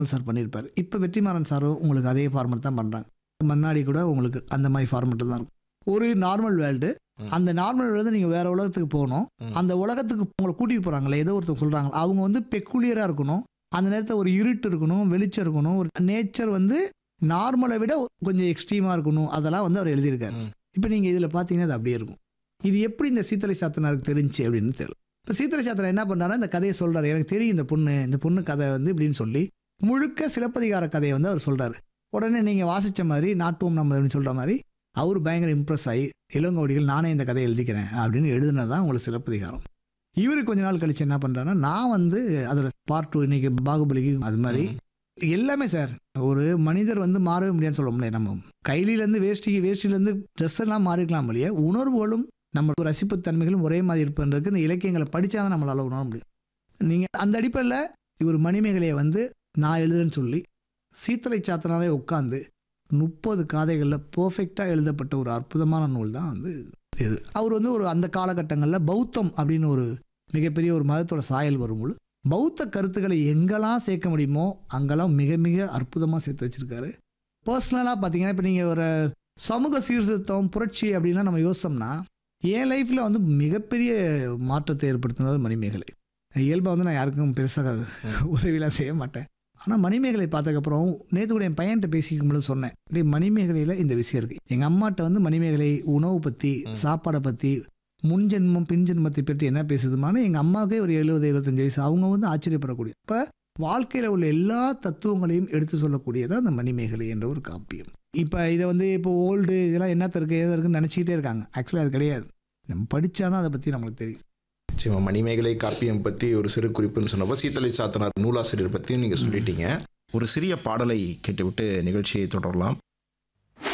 Sir பண்ணியிருப்பார். இப்போ வெற்றிமாறன் சாரும் உங்களுக்கு அதே ஃபார்மெட் தான் பண்ணுறாங்க. முன்னாடி கூட உங்களுக்கு அந்த மாதிரி ஃபார்மெட்டில் தான் இருக்கும். ஒரு நார்மல் வேர்ல்டு, அந்த நார்மல் வேர்ல்டு நீங்கள் வேறு உலகத்துக்கு போகணும். அந்த உலகத்துக்கு உங்களை கூட்டிகிட்டு போகிறாங்களே, ஏதோ ஒருத்தர் சொல்கிறாங்க, அவங்க வந்து பெக்குலியராக இருக்கணும். அந்த நேரத்தில் ஒரு இருட்டு இருக்கணும், வெளிச்சம் இருக்கணும், ஒரு நேச்சர் வந்து நார்மலை விட கொஞ்சம் எக்ஸ்ட்ரீமாக இருக்கணும். அதெல்லாம் வந்து அவர் எழுதியிருக்காரு. இப்போ நீங்கள் இதில் பார்த்தீங்கன்னா அது அப்படியே இருக்கும். இது எப்படி இந்த சீத்தலை சாத்தனாருக்கு தெரிஞ்சு அப்படின்னு தெரியல. இப்போ சீத்தலை சாத்தனார் என்ன பண்ணுறாருன்னா, இந்த கதையை சொல்கிறார். எனக்கு தெரியும் இந்த பொண்ணு கதை வந்து இப்படின்னு சொல்லி முழுக்க சிலப்பதிகார கதையை வந்து அவர் சொல்கிறார். உடனே நீங்கள் வாசித்த மாதிரி நாட்டுவோம் நம்ம அப்படின்னு சொல்கிற மாதிரி அவர் பயங்கர இம்ப்ரெஸ் ஆகி, இளங்கோடிகள் நானே இந்த கதையை எழுதிக்கிறேன் அப்படின்னு எழுதுனதான் உங்களுக்கு சிலப்பதிகாரம். இவர் கொஞ்ச நாள் கழிச்சு என்ன பண்ணுறாருன்னா, நான் வந்து அதோட பார்ட் 2 இன்னைக்கு பாகுபலிக்கு அது மாதிரி எல்லாமே சார். ஒரு மனிதர் வந்து மாறவே முடியாதுன்னு சொல்ல முடியாது. நம்ம கையிலேருந்து வேஷ்டிலேருந்து ட்ரெஸ் எல்லாம் மாறிக்கலாம் இல்லையா, உணர்வுகளும் நம்ம ரசிப்பு தன்மைகளும் ஒரே மாதிரி இருப்பதுக்கு இந்த இலக்கியங்களை படித்தா தான் நம்மளால் உணர முடியும். நீங்கள் அந்த அடிப்படையில் இவர் மணிமேகலையை வந்து நான் எழுதுறேன்னு சொல்லி சீத்தலை சாத்தனாரே உட்காந்து 30 காதைகளில் பர்ஃபெக்டாக எழுதப்பட்ட ஒரு அற்புதமான நூல் தான் வந்து இது. அவர் வந்து ஒரு அந்த காலகட்டங்களில் பௌத்தம் அப்படின்னு ஒரு மிகப்பெரிய ஒரு மதத்தோட சாயல் வரும்போது பௌத்த கருத்துக்களை எங்கெல்லாம் சேர்க்க முடியுமோ அங்கெல்லாம் மிக மிக அற்புதமாக சேர்த்து வச்சுருக்காரு. பர்சனலாக பார்த்தீங்கன்னா, இப்போ நீங்கள் ஒரு சமூக சீர்திருத்தம் புரட்சி அப்படின்லாம் நம்ம யோசித்தோம்னா, என் லைஃப்பில் வந்து மிகப்பெரிய மாற்றத்தை ஏற்படுத்தினது மணிமேகலை. இயல்பாக வந்து நான் யாருக்கும் பெருசாக உதவியெல்லாம் செய்ய மாட்டேன். ஆனால் மணிமேகலை பார்த்ததுக்கப்புறம் நேற்று கூட என் பையன்கிட்ட பேசிக்கும்போது சொன்னேன், இப்படி மணிமேகலையில் இந்த விஷயம் இருக்குது. எங்கள் அம்மாட்ட வந்து மணிமேகலை உணவு பற்றி, சாப்பாடை பற்றி, முன்ஜென்மம் பின்ஜென்மத்தை பற்றி என்ன பேசுதுமான எங்கள் அம்மாவுக்கே ஒரு 70-75 வயசு. அவங்க வந்து ஆச்சரியப்படக்கூடிய, இப்போ வாழ்க்கையில் உள்ள எல்லா தத்துவங்களையும் எடுத்து சொல்லக்கூடியதான் அந்த மணிமேகலை என்ற ஒரு காப்பியம். இப்போ இதை வந்து இப்போ ஓல்டு இதெல்லாம் என்னத்த இருக்குது எதை இருக்குன்னு நினச்சிக்கிட்டே இருக்காங்க. ஆக்சுவலாக அது கிடையாது. நம்ம படித்தாதான் அதை பற்றி நம்மளுக்கு தெரியும். நிச்சயமா மணிமேகலை காப்பியம் பற்றி ஒரு சிறு குறிப்புன்னு சொன்னப்போ சீத்தலை சாத்தனார் நூலாசிரியர் பற்றியும் நீங்கள் சொல்லிட்டீங்க. ஒரு சிறிய பாடலை கேட்டுவிட்டு நிகழ்ச்சியை தொடரலாம்.